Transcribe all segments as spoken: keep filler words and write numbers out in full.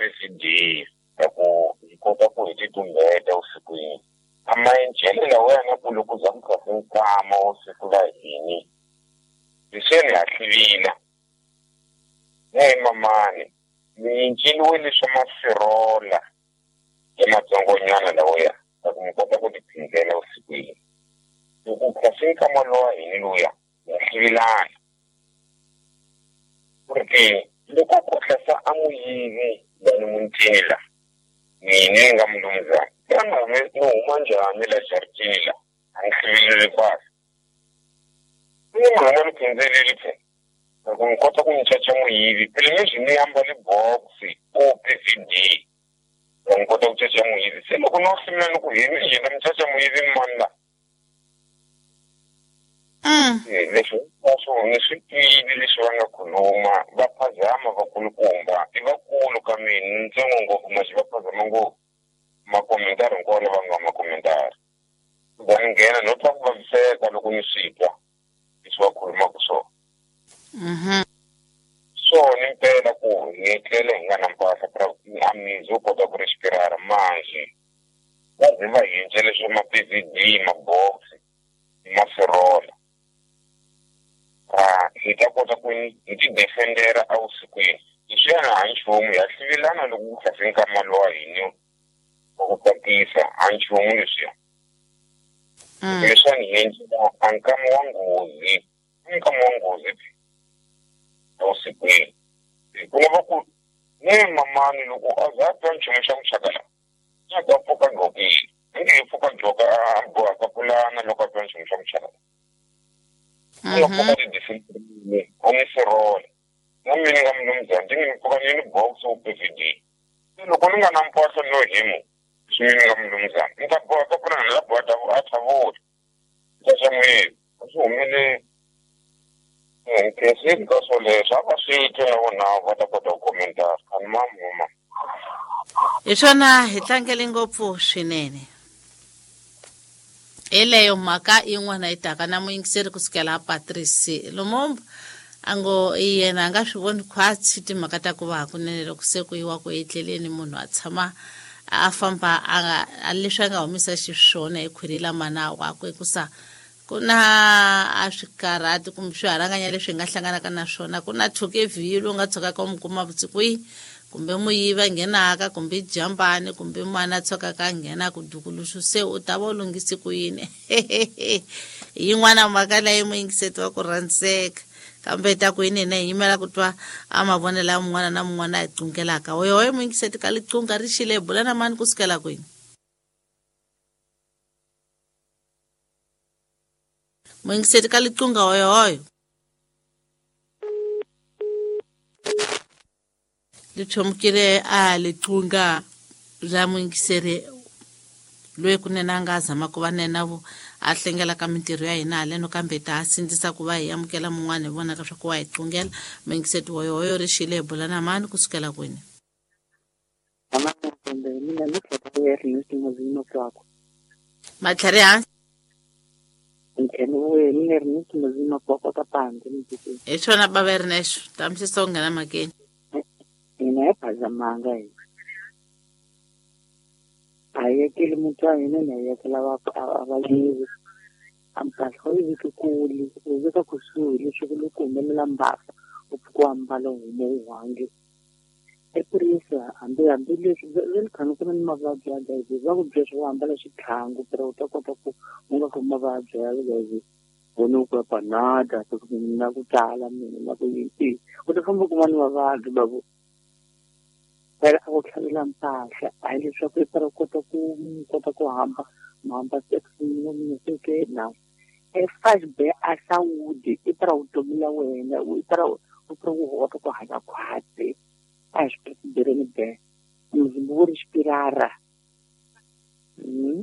P C D ku ikota ku itumbeta usikwini ama injele wena kulukuza mkhasenkama usikula yini liseni ahlivila hey mamani minjini welisho masirola ematsongonyana lawoya akumkota ku diphingela usikwini ukukhasenkama lowa yini luya yahlivilana porque loko ku hlasa amuyini yani muntila mina ngamlumza kana no manjani la jartila angihlile kwasi mina ngikenzele lithe ngikota kunchacha muyivi phela ngizini ihamba le box o P C D ngikota ukuchacha muyivi seloko nosimela kuhini nje namchacha muyivi manda Mm. leswi swo ngiswitile leswi va nga khuluma va phazama va kulukumba i vakulu ka mina ntsengo ngopfu maxi va phazama ngopfu makomentari hinkwawo va nga makomentari va nghena no twa ku vaviseka loko ni swi twa leswi va khulumaka swona Mhm. so ni mpela ku hi tlele hi nga na mpahla pra amizi u kota ku respirara manje va ze va hince leswi ma-P V D maboksi mafirola ah hi ta kota ku hi ti defendera a usikwini hi swi yana ha nchumu ya hlivilana loko ku hlasenkama lowa hini ku tatisa ha nchumu leswiya leswi ni endla a nkama wa nghozi nkama wa nghozi a usikwini ku lava ku ne mamani loko a za twa nchumu xa ku chakala ya ta pfuka gokile nge hi pfuka joka a bohaka pulana loko a twa nchumu xa ku chakala loko ka ti defendere omifirola na mina nga mnumzana ndingipfuka ni box o P V D loko ni nga na mpahla no himu swi mina nga mnumzana ni ta boha ka pulana la boha ta a thavula xa mwe swi humele nkesi ka swoleswo a va swi twa na vona va ta kota ku komentara kani mamuma Hi swona hi tlangele ngopfu swinene. Eleyo mhaka yin'wana yi taka na muyingiseri kusukela Patrice Lumumba ango yena nga swi voni khwatsi timhaka ta ku va kunene loko se ku yiwa ku etleleni munhu a tshama a famba a leswi a nga humisa xiswona ekhwirila mana wakwe kusa kuna a swikarhati kumbe swiharanganya leswi nga hlanganaka na swona kuna thuke vhilo nga tshoka ka mukuma vutsikwi kumbe muyiva nghenaka kumbe jambani kumbe mwana tshoka ka nghena ku dukuluxu se u ta va lunghisi ku yini yin'wana mhaka leyi muyingiseti wa ku rhandzeka kambe ta ku yini na yimela ku twa a mavonela mun'wana na mun'wana a qungelaka wewe muyingiseti ka liqunga ri xile bula na mani kusukela kwini muyingiseti ka liqunga hoyo lichomkile a liqunga ra muyingiseri loyi kunene a nga zama ku va nena vo a hlengela ka mintirho ya hina haleno kambe ta sindzisa ku va hi amukela mun'wana hi vonaka swa ku wa hi qungela muyingiseti hoyo ri xile bula na mani kusukela kwini matlhari hansi hi swona bava ri nexo tamisisa ku nghena makeni ina phazamanga hi ayekele mutwana na yekela va abayizi ampahla yi kukuli uzeka kusuhi leswi ku humelela mbasa ku ambala humo wangi epurisa hambi hambi leswi ri khana ku ni mavabyi ya gazi va ku byeswa va ambala xithangu pero u ta kota ku u nga ku mavabyi ya gazi vono ku panada ku na ku tala mina na ku yini u ta famba ku mani mavabyi babu era a ku tlhavela mpahla a hi leswaku i para kota ku kota ku hamba mahamba seksini ni seke na e fashbe a saudi i para u domila wena u para u para u kota ku hanya khwatsi a swi tirheni be muzimba wo respirara mm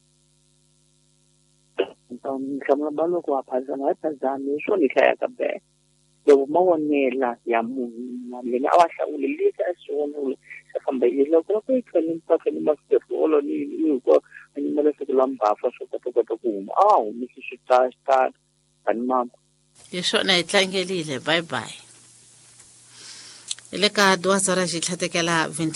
nkamla balo ku aphazana aphazana swo ni khaya ka be loko mawonela ya munhu lena a wa hlawulelisa swona sa famba yilo ku ku tlhela mpaka ni mafutolo ni ni ko ni mala se lambafa swo kota kota ku huma a humisi swita sta ani mama hi swona hi tlangelile bye bye ile ka dwa tsara xi tlhatekela